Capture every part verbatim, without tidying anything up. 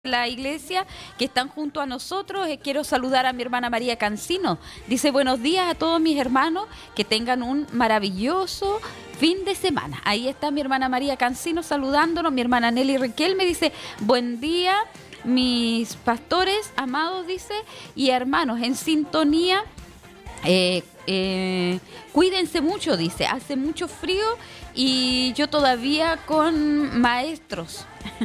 la iglesia que están junto a nosotros. Eh, quiero saludar a mi hermana María Cancino. Dice buenos días a todos mis hermanos, que tengan un maravilloso fin de semana. Ahí está mi hermana María Cancino saludándonos. Mi hermana Nelly Riquel me dice buen día, mis pastores amados, dice, y hermanos en sintonía. Eh, eh, cuídense mucho, dice, hace mucho frío y yo todavía con maestros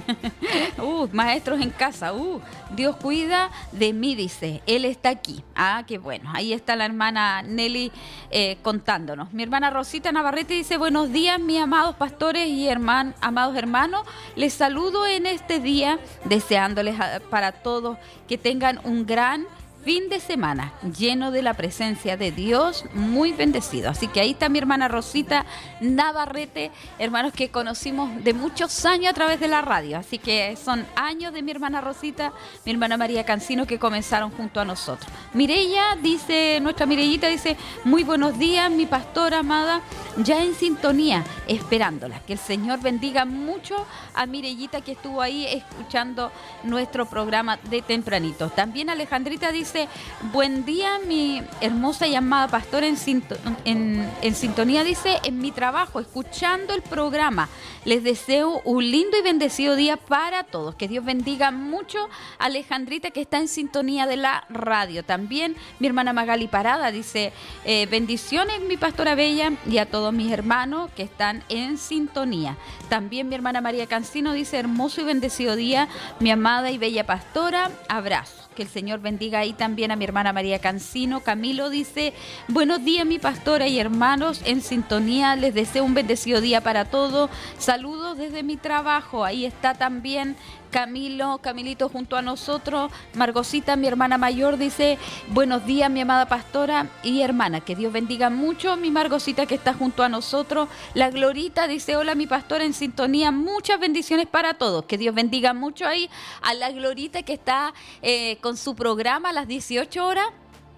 uh, maestros en casa. uh, Dios cuida de mí, dice, Él está aquí. Ah, qué bueno, ahí está la hermana Nelly eh, contándonos. Mi hermana Rosita Navarrete dice buenos días mis amados pastores y herman, amados hermanos, les saludo en este día deseándoles a, para todos que tengan un gran fin de semana lleno de la presencia de Dios, muy bendecido. Así que ahí está mi hermana Rosita Navarrete, hermanos que conocimos de muchos años a través de la radio. Así que son años de mi hermana Rosita, mi hermana María Cancino, que comenzaron junto a nosotros. Mireya dice, nuestra Mireyita dice, muy buenos días, mi pastora amada, ya en sintonía, esperándola. Que el Señor bendiga mucho a Mireyita que estuvo ahí escuchando nuestro programa de tempranito. También Alejandrita dice, buen día mi hermosa y amada pastora en, sinto, en, en sintonía, dice, en mi trabajo, escuchando el programa. Les deseo un lindo y bendecido día para todos. Que Dios bendiga mucho a Alejandrita que está en sintonía de la radio. También mi hermana Magali Parada dice, eh, bendiciones mi pastora bella y a todos mis hermanos que están en sintonía. También mi hermana María Cancino dice, hermoso y bendecido día, mi amada y bella pastora, abrazo. Que el Señor bendiga ahí también a mi hermana María Cancino. Camilo dice, buenos días mi pastora y hermanos en sintonía, les deseo un bendecido día para todos. Saludos desde mi trabajo. Ahí está también Camilo, Camilito junto a nosotros. Margosita, mi hermana mayor, dice, buenos días mi amada pastora y hermana, que Dios bendiga mucho mi Margosita que está junto a nosotros. La Glorita dice, hola mi pastora en sintonía, muchas bendiciones para todos. Que Dios bendiga mucho ahí a la Glorita que está eh, con su programa a las dieciocho horas.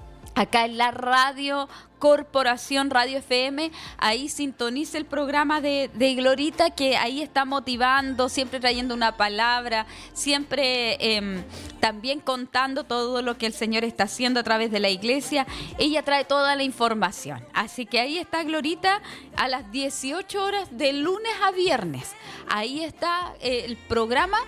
Acá en la radio Corporación Radio F M, ahí sintoniza el programa de, de Glorita, que ahí está motivando, siempre trayendo una palabra, siempre eh, también contando todo lo que el Señor está haciendo a través de la iglesia. Ella trae toda la información. Así que ahí está Glorita a las dieciocho horas de lunes a viernes. Ahí está eh, el programa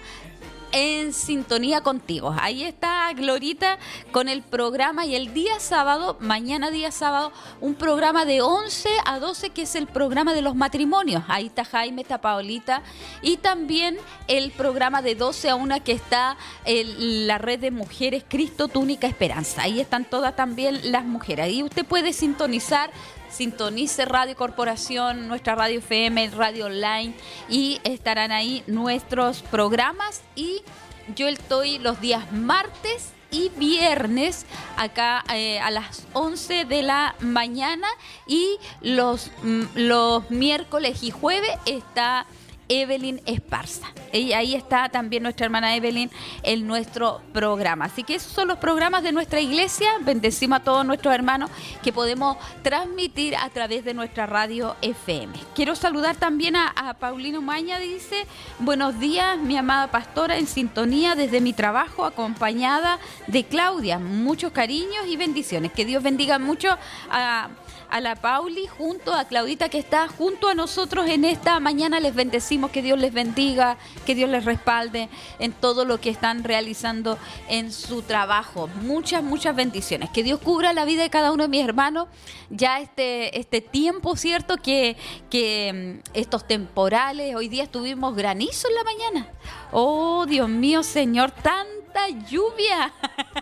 en sintonía contigo. Ahí está Glorita con el programa, y el día sábado, mañana día sábado, un programa de once a doce que es el programa de los matrimonios. Ahí está Jaime, está Paolita, y también el programa de doce a una que está el, la red de mujeres Cristo, tu única esperanza. Ahí están todas también las mujeres. Ahí usted puede sintonizar. Sintonice Radio Corporación, nuestra radio F M, radio online, y estarán ahí nuestros programas. Y yo estoy los días martes y viernes acá eh, a las once de la mañana, y los, mm, los miércoles y jueves está Evelyn Esparza. Y ahí está también nuestra hermana Evelyn en nuestro programa. Así que esos son los programas de nuestra iglesia. Bendecimos a todos nuestros hermanos que podemos transmitir a través de nuestra radio F M. Quiero saludar también a, a Paulino Maña, dice, buenos días mi amada pastora en sintonía desde mi trabajo, acompañada de Claudia. Muchos cariños y bendiciones. Que Dios bendiga mucho a... a la Pauli, junto a Claudita que está junto a nosotros en esta mañana. Les bendecimos, que Dios les bendiga, que Dios les respalde en todo lo que están realizando en su trabajo. Muchas, muchas bendiciones. Que Dios cubra la vida de cada uno de mis hermanos. Ya este, este tiempo, ¿cierto? Que, que estos temporales, hoy día tuvimos granizo en la mañana. Oh, Dios mío, Señor, tanta lluvia.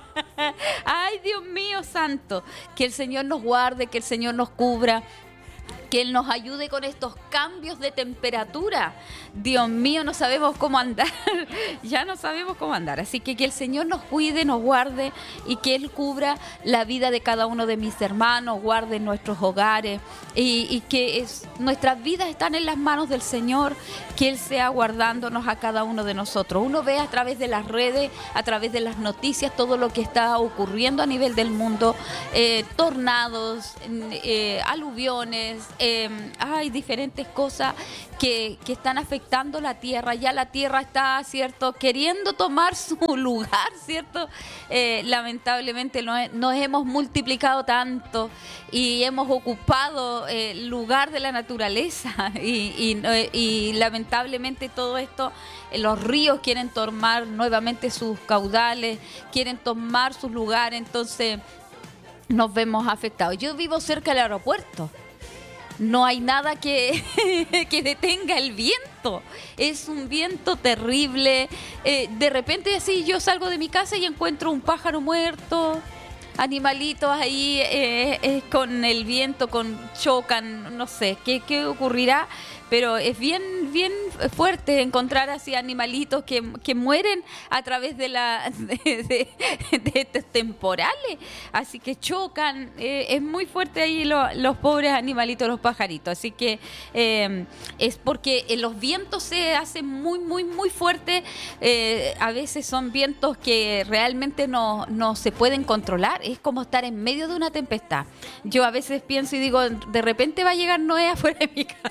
Ay, Dios mío santo, que el Señor nos guarde, que el Señor nos cubra, que Él nos ayude con estos cambios de temperatura. Dios mío, no sabemos cómo andar, ya no sabemos cómo andar. Así que que el Señor nos cuide, nos guarde, y que Él cubra la vida de cada uno de mis hermanos, guarde nuestros hogares, y, y que es, nuestras vidas están en las manos del Señor, que Él sea guardándonos a cada uno de nosotros. Uno ve a través de las redes, a través de las noticias, todo lo que está ocurriendo a nivel del mundo, eh, tornados, eh, aluviones, eh, hay diferentes cosas que, que están afectando la tierra. Ya la tierra está, ¿cierto?, queriendo tomar su lugar, ¿cierto? Eh, lamentablemente no, nos hemos multiplicado tanto y hemos ocupado eh, el lugar de la naturaleza y, y, y lamentablemente todo esto, eh, los ríos quieren tomar nuevamente sus caudales, quieren tomar sus lugares, entonces nos vemos afectados. Yo vivo cerca del aeropuerto. No hay nada que, que detenga el viento. Es un viento terrible. Eh, de repente así yo salgo de mi casa y encuentro un pájaro muerto, animalitos ahí eh, eh, con el viento, con chocan, no sé qué, qué ocurrirá. Pero es bien, bien fuerte encontrar así animalitos que, que mueren a través de la de, de, de estos temporales. Así que chocan. Eh, es muy fuerte ahí lo, los pobres animalitos, los pajaritos. Así que eh, es porque los vientos se hacen muy, muy, muy fuertes. Eh, a veces son vientos que realmente no, no se pueden controlar. Es como estar en medio de una tempestad. Yo a veces pienso y digo, de repente va a llegar Noé afuera de mi casa.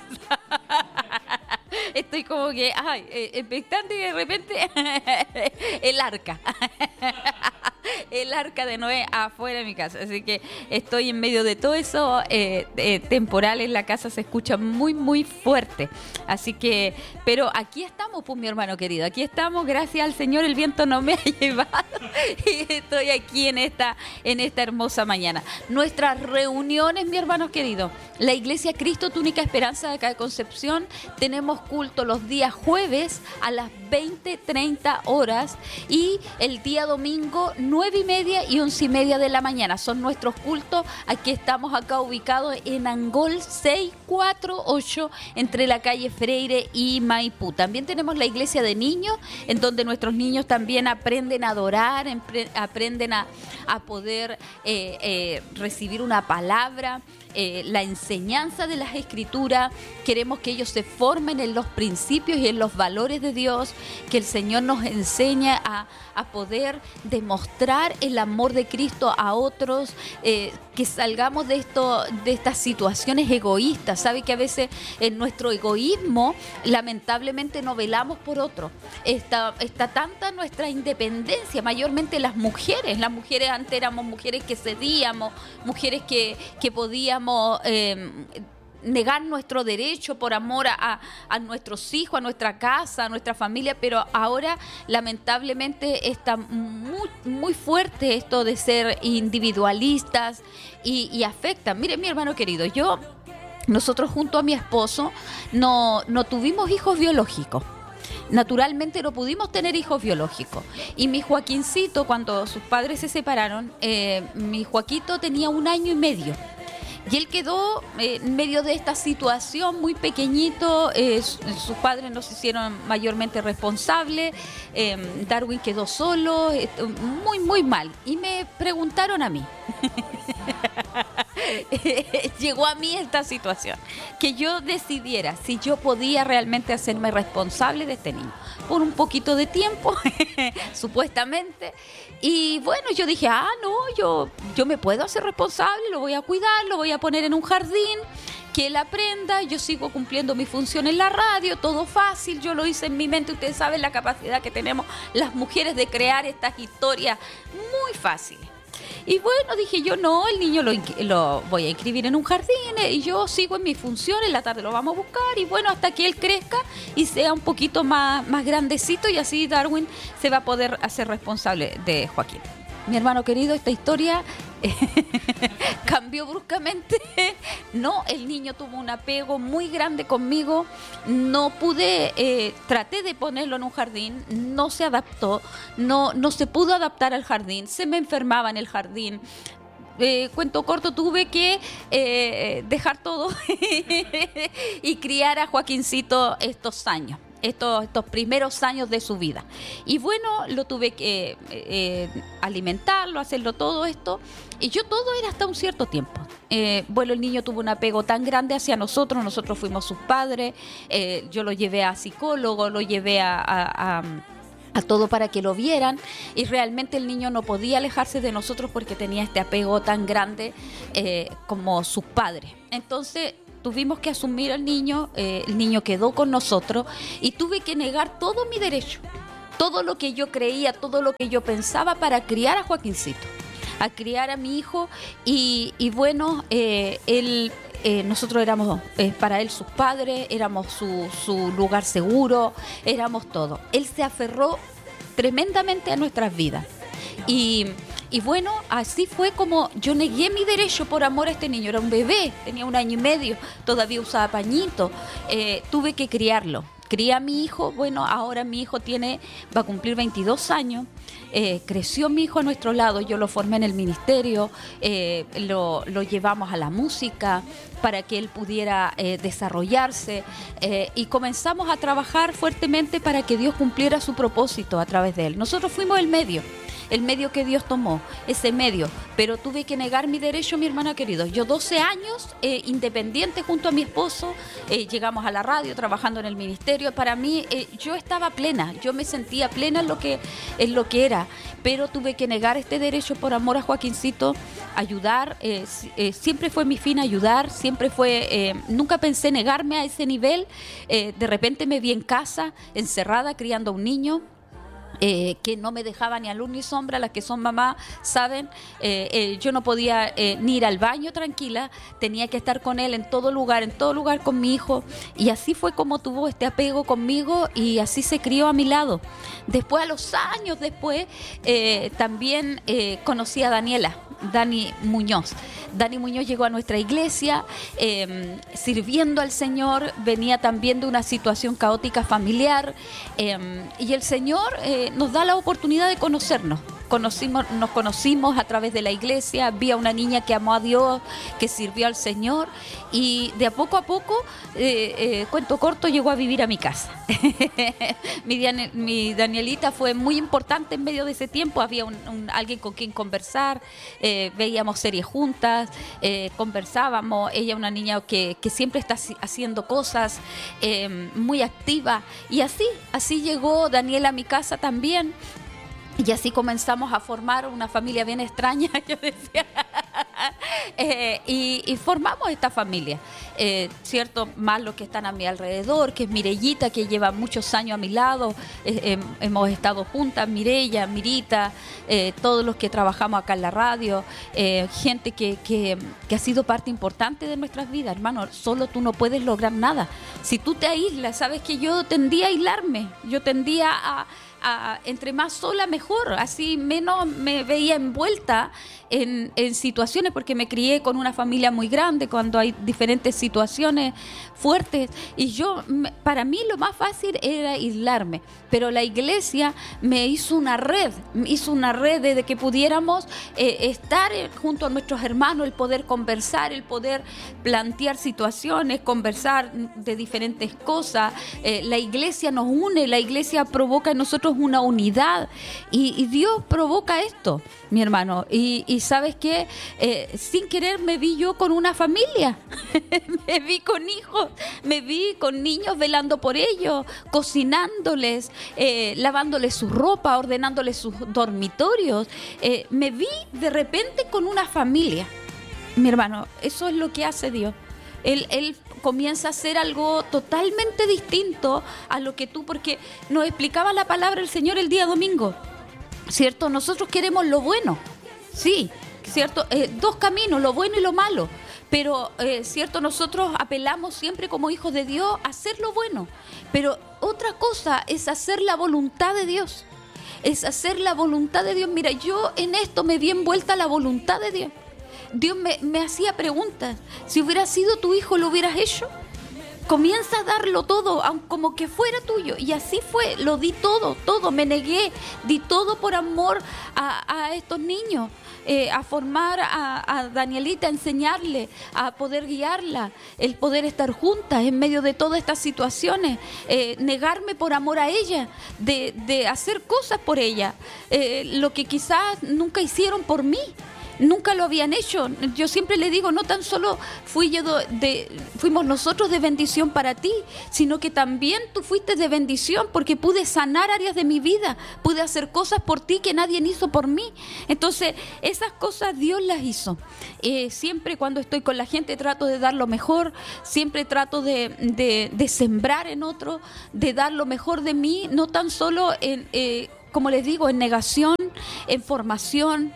Estoy como que, ay, eh, expectante y de repente el arca. El arca de Noé afuera de mi casa. Así que estoy en medio de todo eso eh, eh, temporal en la casa, se escucha muy, muy fuerte. Así que, pero aquí estamos, pues, mi hermano querido. Aquí estamos, gracias al Señor, el viento no me ha llevado. Y estoy aquí en esta, en esta hermosa mañana. Nuestras reuniones, mi hermano querido. La Iglesia Cristo, tu única esperanza de acá de Concepción. Tenemos culto los días jueves a las veinte treinta horas y el día domingo nueve y media y once y media de la mañana. Son nuestros cultos. Aquí estamos acá ubicados en Angol seiscientos cuarenta y ocho entre la calle Freire y Maipú. También tenemos la iglesia de niños en donde nuestros niños también aprenden a adorar, empre- aprenden a, a poder eh, eh, recibir una palabra. Eh, la enseñanza de las Escrituras. Queremos que ellos se formen en los principios y en los valores de Dios, que el Señor nos enseñe a, a poder demostrar el amor de Cristo a otros, eh, que salgamos de esto, de estas situaciones egoístas. Sabe que a veces en nuestro egoísmo lamentablemente no velamos por otro. Está, está tanta nuestra independencia, mayormente las mujeres. Las mujeres antes éramos mujeres que cedíamos, mujeres que, que podíamos Eh, negar nuestro derecho por amor a, a nuestros hijos, a nuestra casa, a nuestra familia, pero ahora lamentablemente está muy, muy fuerte esto de ser individualistas y, y afecta. Mire, mi hermano querido, yo, nosotros junto a mi esposo no, no tuvimos hijos biológicos. Naturalmente no pudimos tener hijos biológicos. Y mi Joaquincito, cuando sus padres se separaron, eh, mi Joaquito tenía un año y medio. Y él quedó eh, en medio de esta situación muy pequeñito, eh, sus padres no se hicieron mayormente responsables, eh, Darwin quedó solo, eh, muy, muy mal. Y me preguntaron a mí, llegó a mí esta situación, que yo decidiera si yo podía realmente hacerme responsable de este niño. Por un poquito de tiempo, supuestamente. Y bueno, yo dije, ah, no, yo, yo me puedo hacer responsable, lo voy a cuidar, lo voy a poner en un jardín, que él aprenda, yo sigo cumpliendo mi función en la radio, todo fácil, yo lo hice en mi mente. Ustedes saben la capacidad que tenemos las mujeres de crear estas historias muy fáciles. Y bueno, dije yo, no, el niño lo, lo voy a inscribir en un jardín y yo sigo en mi función, en la tarde lo vamos a buscar y bueno, hasta que él crezca y sea un poquito más, más grandecito y así Darwin se va a poder hacer responsable de Joaquín. Mi hermano querido, esta historia eh, cambió bruscamente. No, el niño tuvo un apego muy grande conmigo. No pude, eh, traté de ponerlo en un jardín, no se adaptó, no, no se pudo adaptar al jardín, se me enfermaba en el jardín. Eh, cuento corto, tuve que eh, dejar todo y criar a Joaquincito estos años. Estos, estos primeros años de su vida. Y bueno, lo tuve que eh, alimentarlo, hacerlo todo esto. Y yo todo era hasta un cierto tiempo. Eh, bueno, el niño tuvo un apego tan grande hacia nosotros, nosotros fuimos sus padres, eh, yo lo llevé a psicólogo, lo llevé a... a, a a todo para que lo vieran y realmente el niño no podía alejarse de nosotros porque tenía este apego tan grande eh, como sus padres. Entonces tuvimos que asumir al niño, eh, el niño quedó con nosotros y tuve que negar todo mi derecho, todo lo que yo creía, todo lo que yo pensaba para criar a Joaquincito, a criar a mi hijo y, y bueno, eh, él... Eh, nosotros éramos eh, para él sus padres, éramos su, su lugar seguro, éramos todo. Él se aferró tremendamente a nuestras vidas. Y, y bueno, así fue como yo negué mi derecho por amor a este niño. Era un bebé, tenía un año y medio, todavía usaba pañito. Eh, tuve que criarlo. Crié a mi hijo, bueno, ahora mi hijo tiene, va a cumplir veintidós años, eh, creció mi hijo a nuestro lado, yo lo formé en el ministerio, eh, lo, lo llevamos a la música para que él pudiera eh, desarrollarse eh, y comenzamos a trabajar fuertemente para que Dios cumpliera su propósito a través de él. Nosotros fuimos el medio. El medio que Dios tomó, ese medio, pero tuve que negar mi derecho, mi hermana querido. Yo doce años, eh, independiente junto a mi esposo, eh, llegamos a la radio, trabajando en el ministerio. Para mí, eh, yo estaba plena, yo me sentía plena en lo que, en lo que era, pero tuve que negar este derecho por amor a Joaquincito, ayudar, eh, eh, siempre fue mi fin ayudar, siempre fue, eh, nunca pensé negarme a ese nivel. Eh, de repente me vi en casa, encerrada, criando a un niño, Eh, que no me dejaba ni a luz ni sombra. Las que son mamás saben, eh, eh, yo no podía eh, ni ir al baño tranquila, tenía que estar con él en todo lugar, en todo lugar con mi hijo, y así fue como tuvo este apego conmigo y así se crió a mi lado. Después, a los años después, eh, también eh, conocí a Daniela, Dani Muñoz. Dani Muñoz llegó a nuestra iglesia eh, sirviendo al Señor, venía también de una situación caótica familiar eh, y el Señor eh, nos da la oportunidad de conocernos. Conocimos, nos conocimos a través de la iglesia, vi a una niña que amó a Dios, que sirvió al Señor y de a poco a poco, eh, eh, cuento corto, llegó a vivir a mi casa. mi, Diane, mi Danielita fue muy importante en medio de ese tiempo, había un, un, alguien con quien conversar, eh, veíamos series juntas, eh, conversábamos, ella una niña que, que siempre está haciendo cosas, eh, muy activa y así, así llegó Daniela a mi casa también. Y así comenzamos a formar una familia bien extraña, yo decía, eh, y, y formamos esta familia, eh, ¿cierto? Más los que están a mi alrededor, que es Mirellita, que lleva muchos años a mi lado, eh, eh, hemos estado juntas, Mirella, Mirita, eh, todos los que trabajamos acá en la radio, eh, gente que, que, que ha sido parte importante de nuestras vidas, hermano. Solo tú no puedes lograr nada. Si tú te aíslas, sabes que yo tendía a aislarme, yo tendía a... A, entre más sola mejor, así menos me veía envuelta en, en situaciones, porque me crié con una familia muy grande, cuando hay diferentes situaciones fuertes, y yo, para mí lo más fácil era aislarme, pero la iglesia me hizo una red, me hizo una red de, de que pudiéramos eh, estar junto a nuestros hermanos, el poder conversar, el poder plantear situaciones, conversar de diferentes cosas. Eh, la iglesia nos une, la iglesia provoca en nosotros una unidad y, y Dios provoca esto, mi hermano, y, y ¿sabes qué? Eh, sin querer me vi yo con una familia me vi con hijos, me vi con niños velando por ellos, cocinándoles, eh, lavándoles su ropa, ordenándoles sus dormitorios, eh, me vi de repente con una familia, mi hermano. Eso es lo que hace Dios. Él, él comienza a hacer algo totalmente distinto a lo que tú, porque nos explicaba la palabra del Señor el día domingo, ¿cierto? Nosotros queremos lo bueno, sí, ¿cierto? Eh, dos caminos, lo bueno y lo malo, pero, eh, ¿cierto? Nosotros apelamos siempre como hijos de Dios a hacer lo bueno, pero otra cosa es hacer la voluntad de Dios, es hacer la voluntad de Dios. Mira, yo en esto me vi envuelta la voluntad de Dios. Dios me, me hacía preguntas. Si hubiera sido tu hijo, ¿lo hubieras hecho? Comienza a darlo todo, como que fuera tuyo. Y así fue, lo di todo, todo, me negué, di todo por amor a, a estos niños, eh, a formar a, a Danielita, a enseñarle, a poder guiarla, el poder estar juntas en medio de todas estas situaciones, eh, negarme por amor a ella, de, de hacer cosas por ella, eh, lo que quizás nunca hicieron por mí. nunca lo habían hecho. Yo siempre le digo, no tan solo fui yo de, fuimos nosotros de bendición para ti, sino que también tú fuiste de bendición porque pude sanar áreas de mi vida, pude hacer cosas por ti que nadie hizo por mí. Entonces, esas cosas Dios las hizo. Eh, siempre cuando estoy con la gente trato de dar lo mejor, siempre trato de, de, de sembrar en otro, de dar lo mejor de mí, no tan solo en, eh, como les digo, en negación, en formación,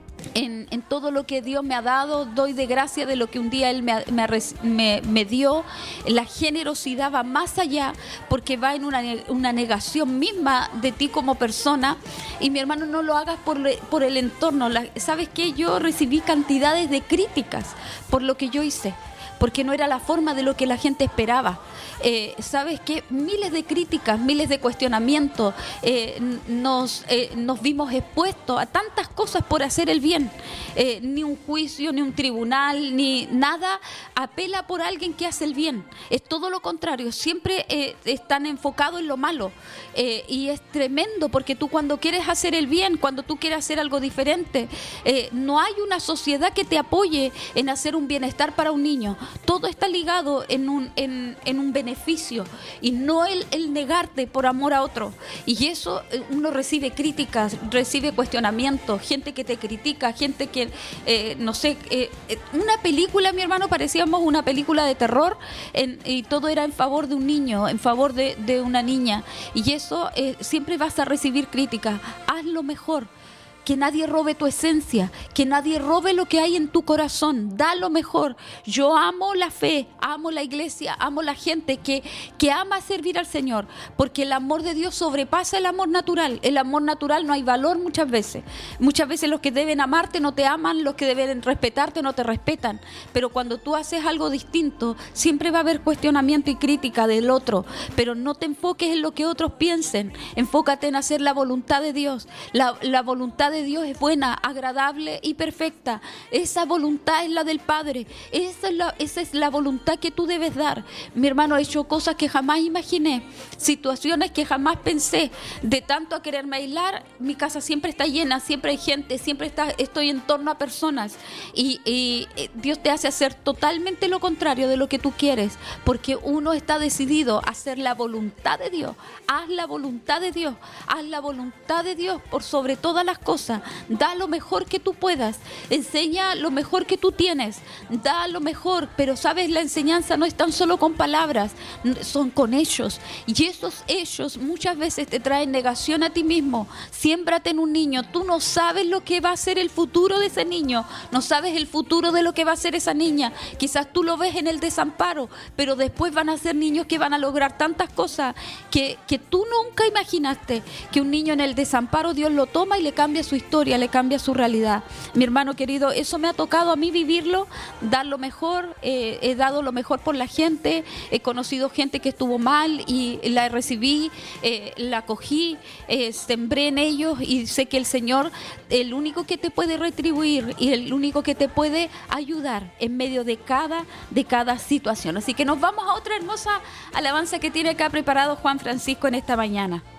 En, en todo lo que Dios me ha dado. Doy de gracia de lo que un día Él me, me, me, me dio. La generosidad va más allá porque va en una, una negación misma de ti como persona. Y mi hermano, no lo hagas por, por el entorno. La, ¿sabes qué? Yo recibí cantidades de críticas por lo que yo hice, porque no era la forma de lo que la gente esperaba. Eh, ¿Sabes qué? Miles de críticas, miles de cuestionamientos, eh, nos, eh, nos vimos expuestos a tantas cosas por hacer el bien. Eh, ni un juicio, ni un tribunal, ni nada apela por alguien que hace el bien. Es todo lo contrario, siempre eh, están enfocados en lo malo. Eh, y es tremendo porque tú cuando quieres hacer el bien, cuando tú quieres hacer algo diferente, eh, no hay una sociedad que te apoye en hacer un bienestar para un niño. Todo está ligado en un, en, en un beneficio y no el, el negarte por amor a otro. Y eso uno recibe críticas, recibe cuestionamientos, gente que te critica, gente que, eh, no sé, eh, una película, mi hermano, parecíamos una película de terror en, y todo era en favor de un niño, en favor de, de una niña. Y eso eh, siempre vas a recibir críticas. Haz lo mejor. Que nadie robe tu esencia, que nadie robe lo que hay en tu corazón. Da lo mejor. Yo amo la fe, amo la iglesia, amo la gente que, que ama servir al Señor, porque el amor de Dios sobrepasa el amor natural. El amor natural no hay valor muchas veces. Muchas veces los que deben amarte no te aman, los que deben respetarte no te respetan. Pero cuando tú haces algo distinto, siempre va a haber cuestionamiento y crítica del otro. Pero no te enfoques en lo que otros piensen. Enfócate en hacer la voluntad de Dios. La, la voluntad de Dios es buena, agradable y perfecta. Esa voluntad es la del Padre. Esa es la, esa es la voluntad que tú debes dar. Mi hermano, he hecho cosas que jamás imaginé, situaciones que jamás pensé. De tanto a quererme aislar, mi casa siempre está llena, siempre hay gente, siempre está, estoy en torno a personas. Y, y Dios te hace hacer totalmente lo contrario de lo que tú quieres, porque uno está decidido a hacer la voluntad de Dios. Haz la voluntad de Dios, haz la voluntad de Dios por sobre todas las cosas. Da lo mejor que tú puedas, enseña lo mejor que tú tienes, da lo mejor, pero sabes, la enseñanza no es tan solo con palabras, son con hechos, y esos hechos muchas veces te traen negación a ti mismo. Siémbrate en un niño. Tú no sabes lo que va a ser el futuro de ese niño, no sabes el futuro de lo que va a ser esa niña. Quizás tú lo ves en el desamparo, pero después van a ser niños que van a lograr tantas cosas que, que tú nunca imaginaste. Que un niño en el desamparo Dios lo toma y le cambia su historia, le cambia su realidad. Mi hermano querido, eso me ha tocado a mí vivirlo, dar lo mejor. Eh, he dado lo mejor por la gente, he conocido gente que estuvo mal y la recibí, eh, la acogí, eh, sembré en ellos, y sé que el Señor, el único que te puede retribuir y el único que te puede ayudar en medio de cada, de cada situación. Así que nos vamos a otra hermosa alabanza que tiene acá preparado Juan Francisco en esta mañana.